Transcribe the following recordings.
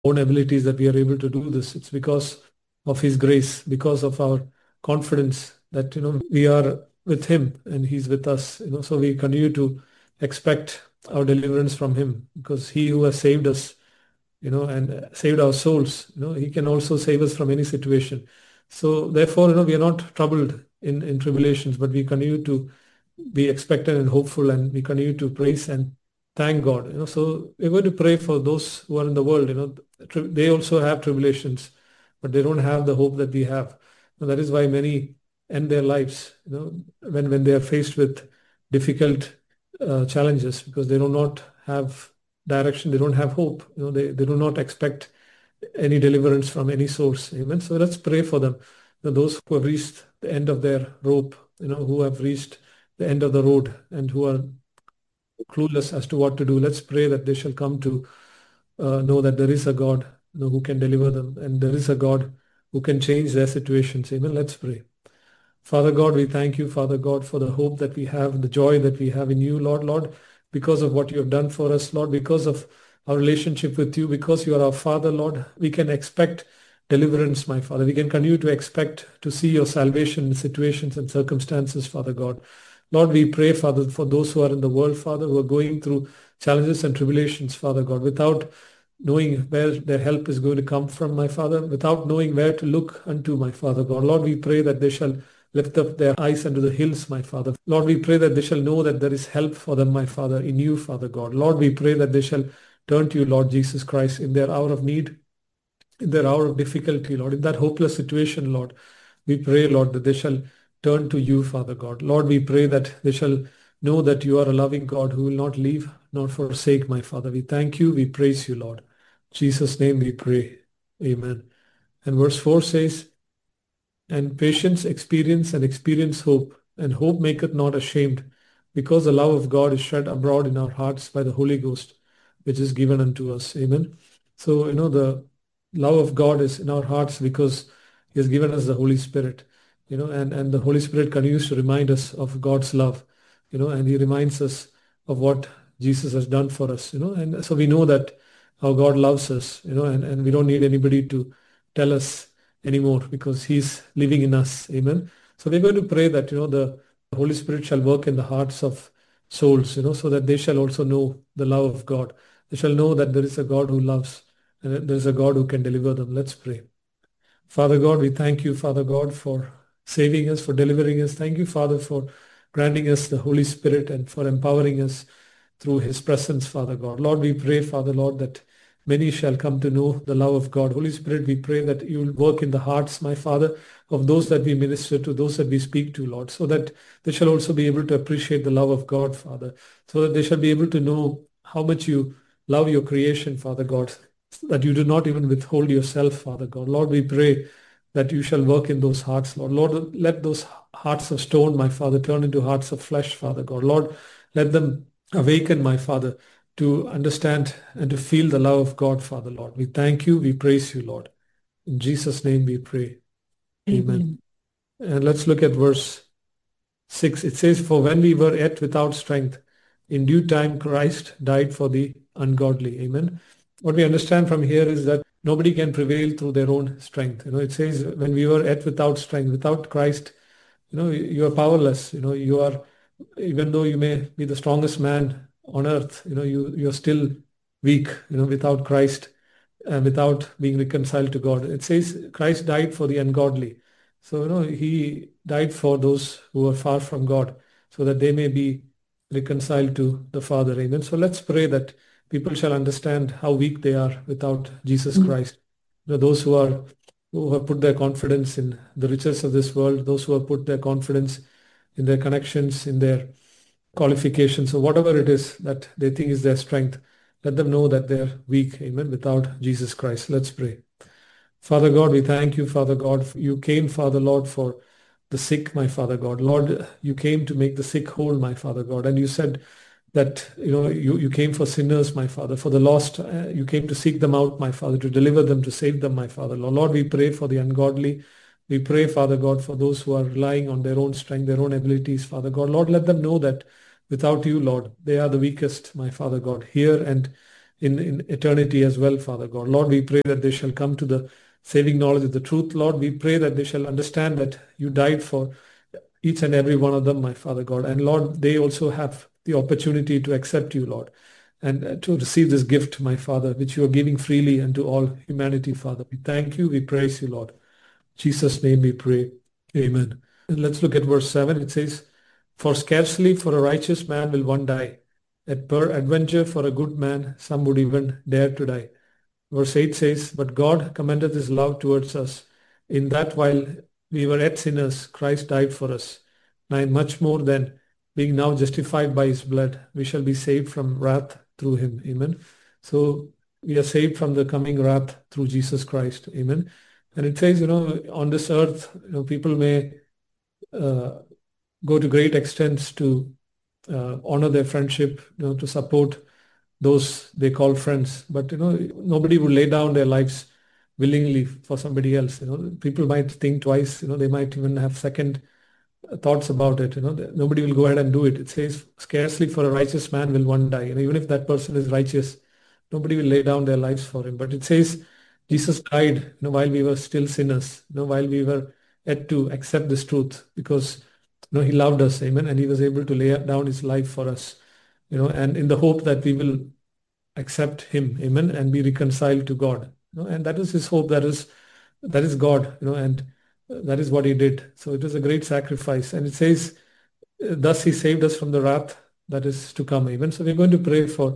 own abilities that we are able to do this. It's because of His grace, because of our confidence that we are with Him and He's with us. So we continue to expect our deliverance from Him, because He who has saved us, and saved our souls, He can also save us from any situation. So therefore, we are not troubled in tribulations, but we continue to be expectant and hopeful, and we continue to praise and thank God. So we're going to pray for those who are in the world. They also have tribulations, but they don't have the hope that we have. And that is why many end their lives, when they are faced with difficult challenges, because they do not have direction, they don't have hope. They do not expect any deliverance from any source. Amen. So let's pray for them. Those who have reached the end of their rope, who have reached the end of the road and who are clueless as to what to do. Let's pray that they shall come to know that there is a God, who can deliver them, and there is a God who can change their situations. Amen. Let's pray. Father God, we thank you, Father God, for the hope that we have, the joy that we have in you, Lord. Lord, because of what you have done for us, Lord, because of our relationship with you, because you are our Father, Lord, we can expect deliverance, my Father. We can continue to expect to see your salvation in situations and circumstances, Father God. Lord, we pray, Father, for those who are in the world, Father, who are going through challenges and tribulations, Father God, without knowing where their help is going to come from, my Father, without knowing where to look unto, my Father God. Lord, we pray that they shall lift up their eyes unto the hills, my Father. Lord, we pray that they shall know that there is help for them, my Father, in you, Father God. Lord, we pray that they shall turn to you, Lord Jesus Christ, in their hour of need, in their hour of difficulty, Lord, in that hopeless situation, Lord. We pray, Lord, that they shall turn to you, Father God. Lord, we pray that they shall know that you are a loving God who will not leave nor forsake, my Father. We thank you. We praise you, Lord. In Jesus' name we pray. Amen. And verse 4 says, and patience experience, and experience hope, and hope maketh not ashamed, because the love of God is shed abroad in our hearts by the Holy Ghost, which is given unto us. Amen. So, the love of God is in our hearts because He has given us the Holy Spirit, and the Holy Spirit continues to remind us of God's love, and He reminds us of what Jesus has done for us, and so we know that how God loves us, and we don't need anybody to tell us anymore because He's living in us. Amen. So we're going to pray that, the Holy Spirit shall work in the hearts of souls, so that they shall also know the love of God. They shall know that there is a God who loves and that there is a God who can deliver them. Let's pray. Father God, we thank you, Father God, for saving us, for delivering us. Thank you, Father, for granting us the Holy Spirit and for empowering us through His presence, Father God. Lord, we pray, Father, Lord, that many shall come to know the love of God. Holy Spirit, we pray that you will work in the hearts, my Father, of those that we minister to, those that we speak to, Lord, so that they shall also be able to appreciate the love of God, Father, so that they shall be able to know how much you love your creation, Father God, that you do not even withhold yourself, Father God. Lord, we pray that you shall work in those hearts, Lord. Lord, let those hearts of stone, my Father, turn into hearts of flesh, Father God. Lord, let them awaken, my Father, to understand and to feel the love of God, Father, Lord. We thank you. We praise you, Lord. In Jesus' name we pray. Amen. And let's look at verse 6. It says, for when we were yet without strength, in due time Christ died for the ungodly. Amen. What we understand from here is that nobody can prevail through their own strength. It says when we were yet without strength, without Christ, you are powerless. You are, even though you may be the strongest man on earth, you're still weak, without Christ and without being reconciled to God. It says Christ died for the ungodly. So, He died for those who are far from God so that they may be reconciled to the Father. Amen. So let's pray that people shall understand how weak they are without Jesus Christ. Those who have put their confidence in the riches of this world, those who have put their confidence in their connections, in their qualifications, or whatever it is that they think is their strength, let them know that they're weak, amen, without Jesus Christ. Let's pray. Father God, we thank you, Father God. You came, Father Lord, for the sick, my Father God. Lord, you came to make the sick whole, my Father God. And you said that, you came for sinners, my Father, for the lost. You came to seek them out, my Father, to deliver them, to save them, my Father. Lord, we pray for the ungodly. We pray, Father God, for those who are relying on their own strength, their own abilities, Father God. Lord, let them know that without you, Lord, they are the weakest, my Father God, here and in eternity as well, Father God. Lord, we pray that they shall come to the saving knowledge of the truth. Lord, we pray that they shall understand that you died for each and every one of them, my Father God. And Lord, they also have the opportunity to accept you, Lord, and to receive this gift, my Father, which you are giving freely unto all humanity, Father. We thank you. We praise you, Lord. In Jesus' name we pray. Amen. And let's look at verse 7. It says, "For scarcely for a righteous man will one die. At peradventure for a good man some would even dare to die." Verse 8 says, "But God commendeth his love towards us, in that while we were yet sinners, Christ died for us. And much more then, being now justified by his blood, we shall be saved from wrath through him." Amen. So we are saved from the coming wrath through Jesus Christ. Amen. And it says, on this earth, people may go to great extents to honor their friendship, to support those they call friends. But nobody would lay down their lives willingly for somebody else. People might think twice. They might even have second thoughts about it. Nobody will go ahead and do it. It says, "Scarcely for a righteous man will one die." Even if that person is righteous, nobody will lay down their lives for him. But it says Jesus died, while we were still sinners, while we were yet to accept this truth, because he loved us. Amen. And he was able to lay down his life for us, and in the hope that we will accept him, amen, and be reconciled to God. And that is his hope. That is God, and that is what he did. So it was a great sacrifice. And it says, "Thus he saved us from the wrath that is to come." Amen. So we're going to pray for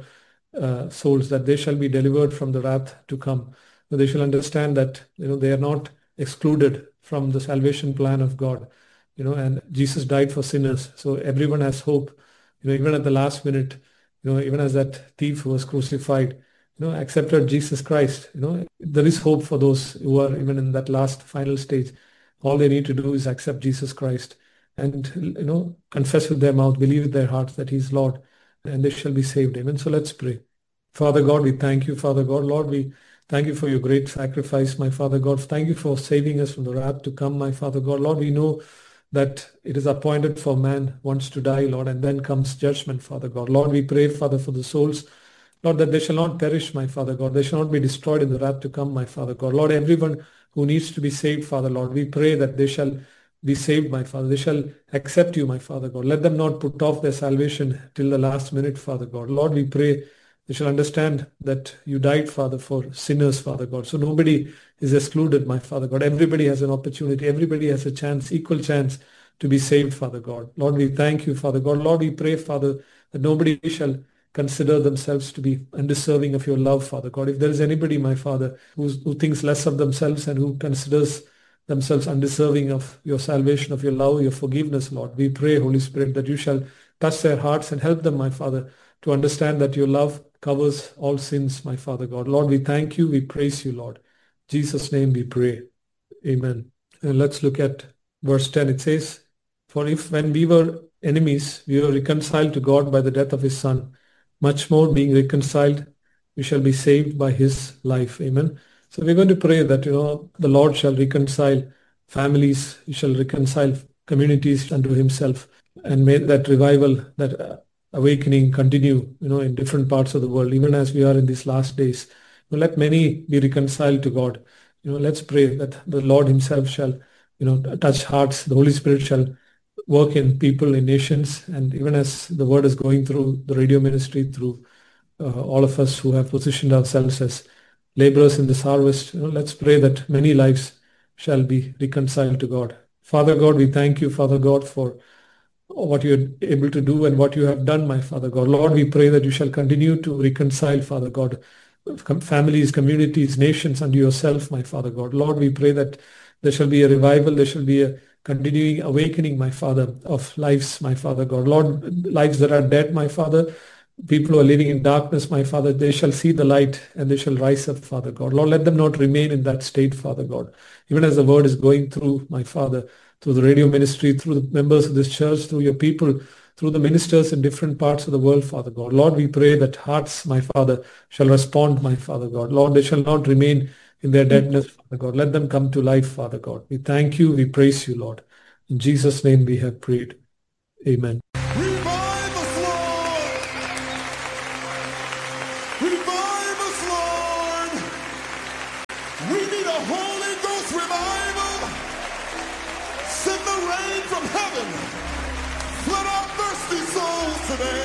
souls, that they shall be delivered from the wrath to come. They shall understand that they are not excluded from the salvation plan of God. And Jesus died for sinners. So everyone has hope. Even at the last minute, even as that thief who was crucified, accepted Jesus Christ, there is hope for those who are even in that last final stage. All they need to do is accept Jesus Christ and, confess with their mouth, believe with their hearts that he's Lord, and they shall be saved. Amen. So let's pray. Father God, we thank you, Father God. Lord, we thank you for your great sacrifice, my Father God. Thank you for saving us from the wrath to come, my Father God. Lord, we know that it is appointed for man once to die, Lord, and then comes judgment, Father God. Lord, we pray, Father, for the souls, Lord, that they shall not perish, my Father God. They shall not be destroyed in the wrath to come, my Father God. Lord, everyone who needs to be saved, Father, Lord, we pray that they shall be saved, my Father. They shall accept you, my Father God. Let them not put off their salvation till the last minute, Father God. Lord, we pray they shall understand that you died, Father, for sinners, Father God. So nobody is excluded, my Father God. Everybody has an opportunity. Everybody has a chance, equal chance to be saved, Father God. Lord, we thank you, Father God. Lord, we pray, Father, that nobody shall consider themselves to be undeserving of your love, Father God. If there is anybody, my Father, who thinks less of themselves and who considers themselves undeserving of your salvation, of your love, your forgiveness, Lord, we pray, Holy Spirit, that you shall touch their hearts and help them, my Father, to understand that your love covers all sins, my Father God. Lord, we thank you. We praise you, Lord. In Jesus' name we pray. Amen. And let's look at verse 10. It says, "For if when we were enemies, we were reconciled to God by the death of his Son, much more being reconciled, we shall be saved by his life." Amen. So we're going to pray that, the Lord shall reconcile families, he shall reconcile communities unto himself, and may that revival, that awakening continue, in different parts of the world, even as we are in these last days. Let many be reconciled to God. Let's pray that the Lord himself shall, touch hearts. The Holy Spirit shall work in people, in nations, and even as the word is going through the radio ministry, through all of us who have positioned ourselves as laborers in this harvest, let's pray that many lives shall be reconciled to God. Father God, we thank you, Father God, for what you're able to do and what you have done, my Father God. Lord, we pray that you shall continue to reconcile, Father God, families, communities, nations unto yourself, my Father God. Lord, we pray that there shall be a revival, there shall be a continuing awakening, my Father, of lives, my Father God. Lord, lives that are dead, my Father, people who are living in darkness, my Father, they shall see the light and they shall rise up, Father God. Lord, let them not remain in that state, Father God. Even as the word is going through, my Father, through the radio ministry, through the members of this church, through your people, through the ministers in different parts of the world, Father God. Lord, we pray that hearts, my Father, shall respond, my Father God. Lord, they shall not remain in their deadness, Father God. Let them come to life, Father God. We thank you, we praise you, Lord. In Jesus' name we have prayed. Amen. Revive us, Lord! Revive a Holy Ghost revival. Send the rain from heaven. Flood our thirsty souls today.